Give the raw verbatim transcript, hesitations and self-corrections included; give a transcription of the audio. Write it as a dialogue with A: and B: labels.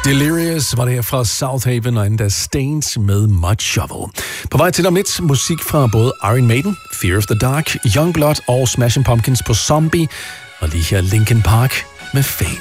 A: Delirious var det her fra Southaven, og endda Stains med Mud Shovel. På vej til om lidt musik fra både Iron Maiden, Fear of the Dark, Youngblood og Smashing Pumpkins på Zombie, og lige her Linkin Park med Fame.